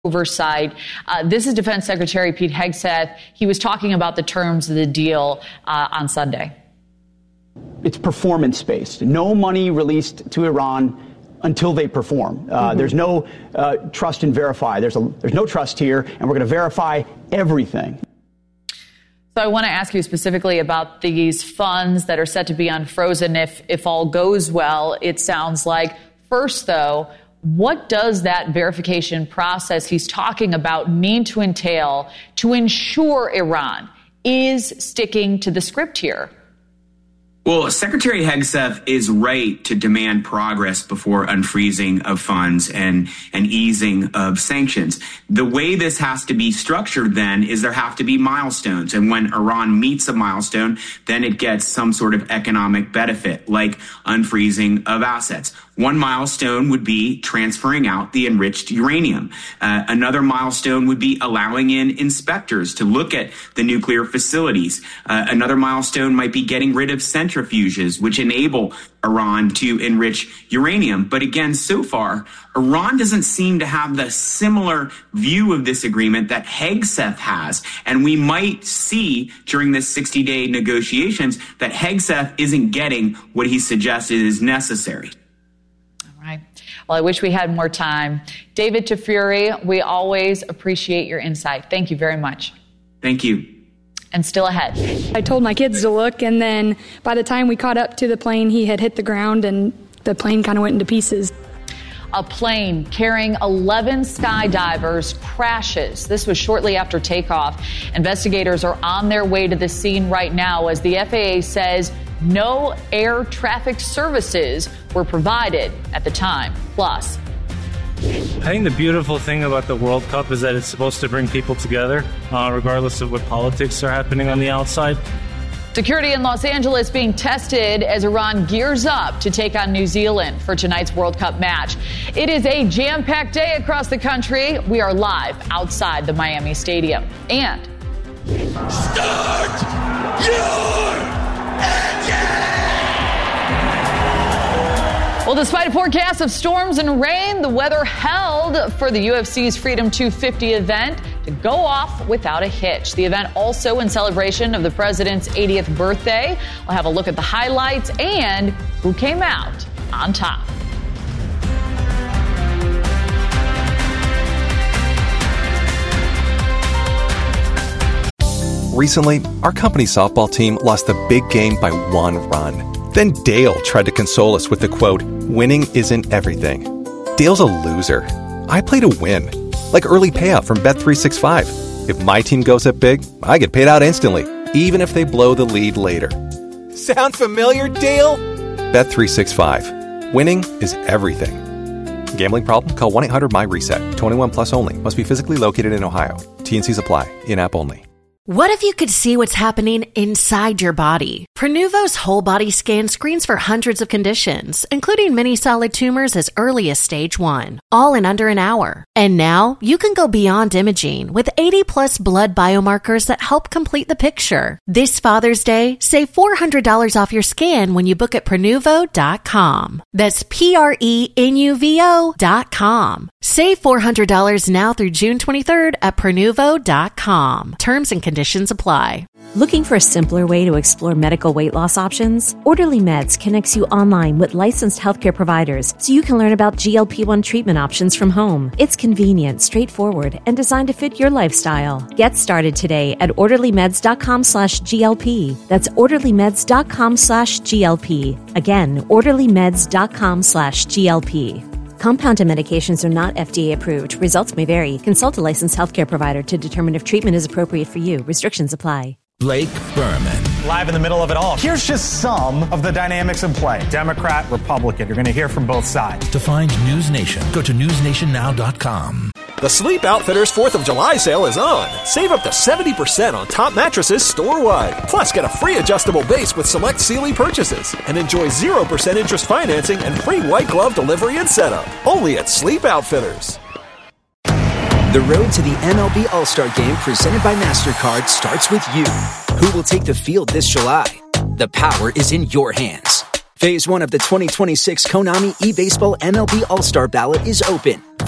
oversight. This is Defense Secretary Pete Hegseth. He was talking about the terms of the deal on Sunday. It's performance-based. No money released to Iran until they perform. There's no trust and verify. There's no trust here, and we're going to verify everything. So I want to ask you specifically about these funds that are set to be unfrozen if all goes well, it sounds like. First, though, what does that verification process he's talking about need to entail to ensure Iran is sticking to the script here? Well, Secretary Hegseth is right to demand progress before unfreezing of funds and easing of sanctions. The way this has to be structured then is there have to be milestones. And when Iran meets a milestone, then it gets some sort of economic benefit, like unfreezing of assets. One milestone would be transferring out the enriched uranium. Another milestone would be allowing in inspectors to look at the nuclear facilities. Another milestone might be getting rid of centrifuges, which enable Iran to enrich uranium. But again, so far, Iran doesn't seem to have the similar view of this agreement that Hegseth has. And we might see during this 60-day negotiations that Hegseth isn't getting what he suggested is necessary. Right. Well, I wish we had more time. David Tafuri, we always appreciate your insight. Thank you very much. Thank you. And still ahead. I told my kids to look, and then by the time we caught up to the plane, he had hit the ground, and the plane kind of went into pieces. A plane carrying 11 skydivers crashes. This was shortly after takeoff. Investigators are on their way to the scene right now as the FAA says no air traffic services were provided at the time. Plus, I think the beautiful thing about the World Cup is that it's supposed to bring people together, regardless of what politics are happening on the outside. Security in Los Angeles being tested as Iran gears up to take on New Zealand for tonight's World Cup match. It is a jam-packed day across the country. We are live outside the Miami Stadium. And start your engine! Well, despite a forecast of storms and rain, the weather held for the UFC's Freedom 250 event to go off without a hitch. The event also in celebration of the president's 80th birthday. We'll have a look at the highlights and who came out on top. Recently, our company's softball team lost the big game by 1 run. Then Dale tried to console us with the quote, "Winning isn't everything." Dale's a loser. I play to win. Like early payout from Bet365. If my team goes up big, I get paid out instantly, even if they blow the lead later. Sound familiar, Dale? Bet365. Winning is everything. Gambling problem? Call 1-800-MY-RESET. 21 plus only. Must be physically located in Ohio. T&Cs apply. In-app only. What if you could see what's happening inside your body? Prenuvo's whole body scan screens for hundreds of conditions, including many solid tumors as early as stage 1, all in under an hour. And now you can go beyond imaging with 80+ blood biomarkers that help complete the picture. This Father's Day, save $400 off your scan when you book at Prenuvo.com. That's Prenuvo.com. Save $400 now through June 23rd at Prenuvo.com. Terms and conditions apply. Looking for a simpler way to explore medical weight loss options? Orderly Meds connects you online with licensed healthcare providers so you can learn about GLP-1 treatment options from home. It's convenient, straightforward, and designed to fit your lifestyle. Get started today at orderlymeds.com/GLP. That's orderlymeds.com/GLP. Again, orderlymeds.com/GLP. Compounded medications are not FDA approved. Results may vary. Consult a licensed healthcare provider to determine if treatment is appropriate for you. Restrictions apply. Blake Berman. Live in the middle of it all. Here's just some of the dynamics in play. Democrat, Republican. You're going to hear from both sides. To find News Nation, go to newsnationnow.com. The Sleep Outfitters 4th of July sale is on. Save up to 70% on top mattresses store-wide. Plus, get a free adjustable base with select Sealy purchases. And enjoy 0% interest financing and free white glove delivery and setup. Only at Sleep Outfitters. The road to the MLB All-Star Game presented by MasterCard starts with you. Who will take the field this July? The power is in your hands. Phase 1 of the 2026 Konami eBaseball MLB All-Star Ballot is open. Vote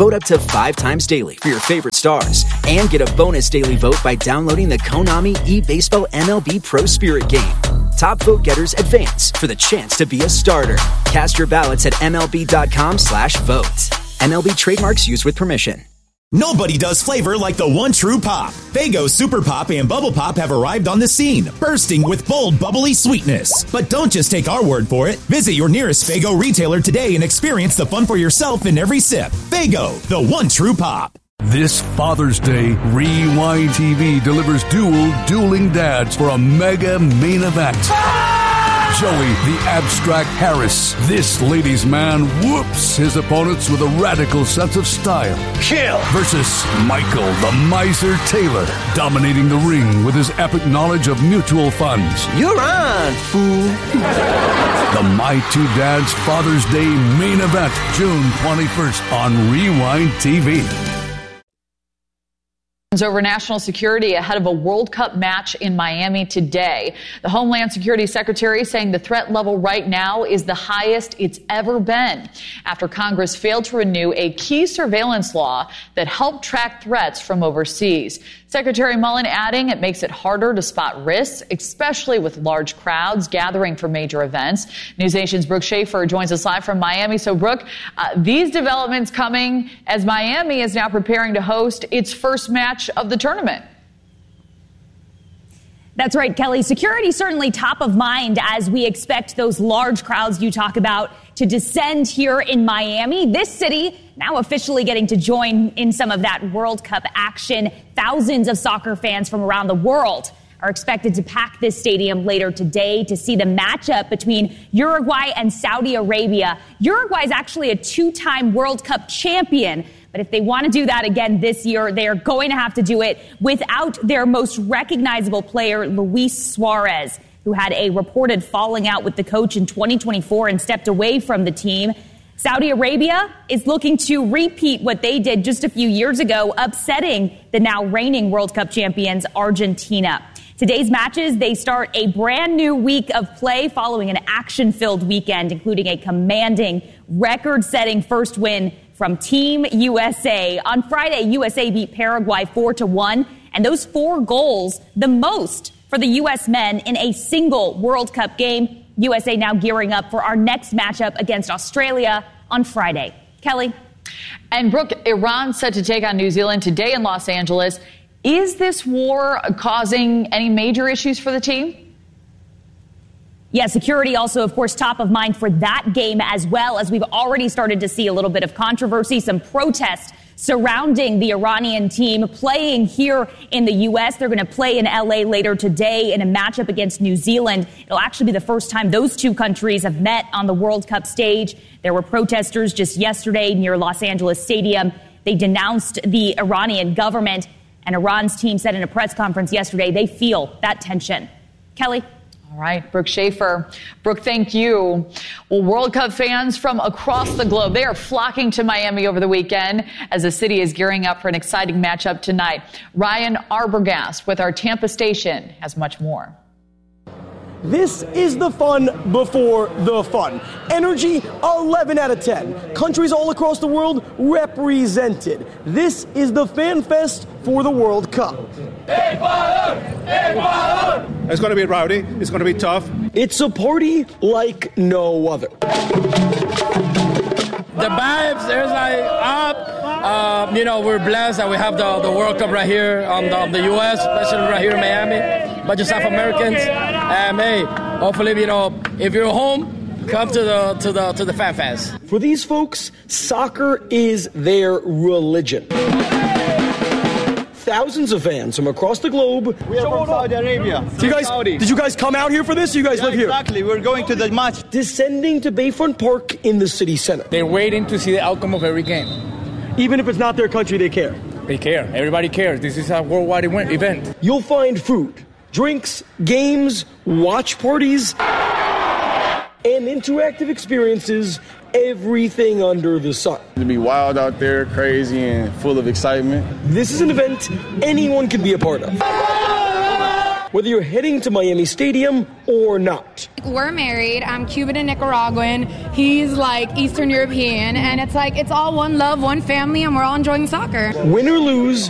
Vote up to 5 times daily for your favorite stars and get a bonus daily vote by downloading the Konami eBaseball MLB Pro Spirit game. Top vote getters advance for the chance to be a starter. Cast your ballots at MLB.com/vote. MLB trademarks used with permission. Nobody does flavor like the one true pop. Faygo Super Pop and Bubble Pop have arrived on the scene, bursting with bold, bubbly sweetness. But don't just take our word for it. Visit your nearest Faygo retailer today and experience the fun for yourself in every sip. Faygo, the one true pop. This Father's Day, Rewind TV delivers dueling dads for a mega main event. Joey, the abstract Harris, this ladies' man, whoops his opponents with a radical sense of style. Kill! Versus Michael, the miser Taylor, dominating the ring with his epic knowledge of mutual funds. You're on, fool. The My Two Dads Father's Day main event, June 21st on Rewind TV. Over national security ahead of a World Cup match in Miami today. The Homeland Security Secretary saying the threat level right now is the highest it's ever been after Congress failed to renew a key surveillance law that helped track threats from overseas. Secretary Mullen adding it makes it harder to spot risks, especially with large crowds gathering for major events. NewsNation's Brooke Schaefer joins us live from Miami. So, Brooke, these developments coming as Miami is now preparing to host its first match of the tournament. That's right, Kelly. Security certainly top of mind as we expect those large crowds you talk about to descend here in Miami. This city now officially getting to join in some of that World Cup action. Thousands of soccer fans from around the world are expected to pack this stadium later today to see the matchup between Uruguay and Saudi Arabia. Uruguay is actually a 2-time World Cup champion. But if they want to do that again this year, they are going to have to do it without their most recognizable player, Luis Suarez, who had a reported falling out with the coach in 2024 and stepped away from the team. Saudi Arabia is looking to repeat what they did just a few years ago, upsetting the now reigning World Cup champions, Argentina. Today's matches, they start a brand new week of play following an action-filled weekend, including a commanding, record-setting first win from Team USA. On Friday, USA beat Paraguay 4-1, and those 4 goals, the most for the U.S. men in a single World Cup game. USA now gearing up for our next matchup against Australia on Friday. Kelly? And Brooke, Iran set to take on New Zealand today in Los Angeles. Is this war causing any major issues for the team? Yeah, security also, of course, top of mind for that game as well, as we've already started to see a little bit of controversy, some protests surrounding the Iranian team playing here in the U.S. They're going to play in L.A. later today in a matchup against New Zealand. It'll actually be the first time those two countries have met on the World Cup stage. There were protesters just yesterday near Los Angeles Stadium. They denounced the Iranian government, and Iran's team said in a press conference yesterday they feel that tension. Kelly? All right, Brooke Schaefer. Brooke, thank you. Well, World Cup fans from across the globe, they are flocking to Miami over the weekend as the city is gearing up for an exciting matchup tonight. Ryan Arbogast with our Tampa station has much more. This is the fun before the fun. Energy, 11 out of 10. Countries all across the world represented. This is the Fan Fest for the World Cup. It's going to be rowdy. It's going to be tough. It's a party like no other. The vibes, there's like up. We're blessed that we have the World Cup right here on the U.S., especially right here in Miami. Bunch of South Americans. Hey, hopefully, if you're home, come to the Fan Fest. For these folks, soccer is their religion. Thousands of fans from across the globe. We are from Saudi Arabia. Did you guys come out here for this? You guys live here? Exactly. We're going to the match. Descending to Bayfront Park in the city center. They're waiting to see the outcome of every game. Even if it's not their country, they care. They care. Everybody cares. This is a worldwide event. You'll find food, drinks, games, watch parties, and interactive experiences, everything under the sun. To be wild out there, crazy, and full of excitement. This is an event anyone can be a part of. whether you're heading to Miami Stadium or not. We're married. I'm Cuban and Nicaraguan. He's like Eastern European. And it's like, it's all one love, one family, and we're all enjoying soccer. Win or lose,